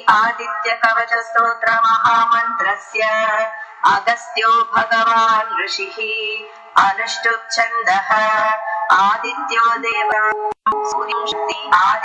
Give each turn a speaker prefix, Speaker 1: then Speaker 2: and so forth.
Speaker 1: आदित्य कवच स्तोत्र महामन्त्रस्य अगस्त्यो भगवान् ऋषिः अनुष्टुप् छन्दः आदित्यो देवः सूर्यं शक्ति